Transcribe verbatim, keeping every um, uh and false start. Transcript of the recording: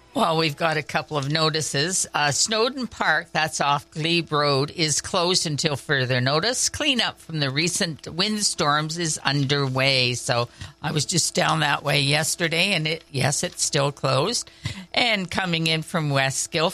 Well, we've got a couple of notices. Uh, Snowden Park, that's off Glebe Road, is closed until further notice. Cleanup from the recent windstorms is underway. So I was just down that way yesterday, and it yes, it's still closed. And coming in from Westgill,